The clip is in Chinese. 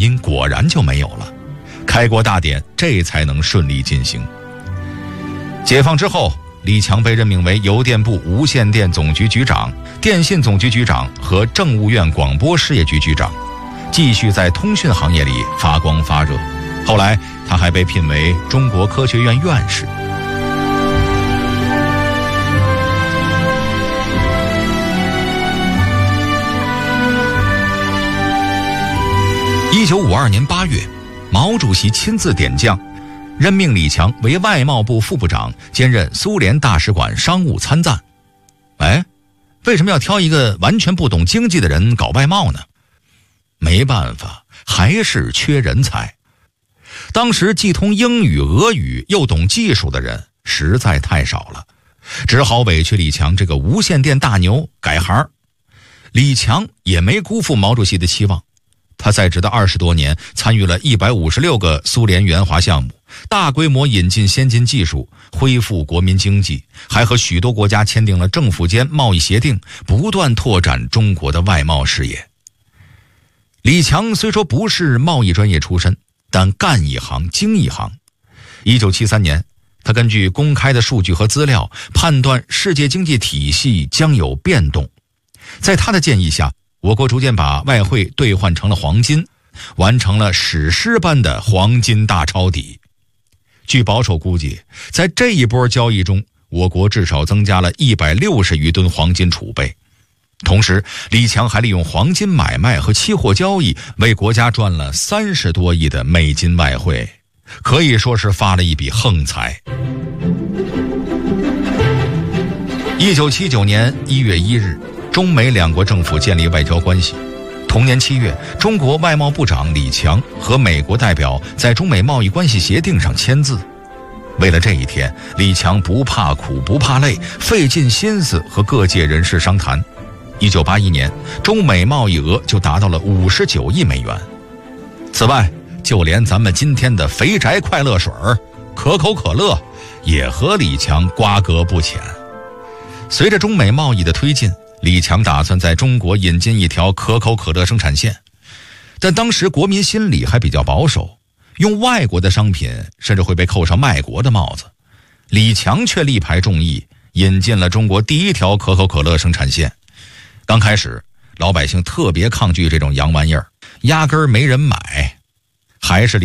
音果然就没有了，开国大典这才能顺利进行。解放之后，李强被任命为邮电部无线电总局局长、电信总局局长和政务院广播事业局局长，继续在通讯行业里发光发热。后来他还被聘为中国科学院院士。1952年8月，毛主席亲自点将，任命李强为外贸部副部长，兼任苏联大使馆商务参赞。为什么要挑一个完全不懂经济的人搞外贸呢？没办法，还是缺人才。当时既通英语、俄语又懂技术的人实在太少了，只好委屈李强这个无线电大牛改行。李强也没辜负毛主席的期望，他在职的20多年，参与了156个苏联援华项目，大规模引进先进技术，恢复国民经济，还和许多国家签订了政府间贸易协定，不断拓展中国的外贸事业。李强虽说不是贸易专业出身，但干一行精一行。1973年，他根据公开的数据和资料，判断世界经济体系将有变动。在他的建议下，我国逐渐把外汇兑换成了黄金，完成了史诗般的黄金大抄底。据保守估计，在这一波交易中，我国至少增加了160余吨黄金储备。同时，李强还利用黄金买卖和期货交易，为国家赚了30多亿的美金外汇，可以说是发了一笔横财。1979年1月1日，中美两国政府建立外交关系。同年7月，中国外贸部长李强和美国代表在中美贸易关系协定上签字。为了这一天，李强不怕苦不怕累，费尽心思和各界人士商谈。1981年，中美贸易额就达到了59亿美元。此外，就连咱们今天的肥宅快乐水、可口可乐，也和李强瓜葛不浅。随着中美贸易的推进，李强打算在中国引进一条可口可乐生产线，但当时国民心理还比较保守，用外国的商品甚至会被扣上卖国的帽子。李强却力排众议，引进了中国第一条可口可乐生产线。刚开始，老百姓特别抗拒这种洋玩意儿，压根儿没人买，还是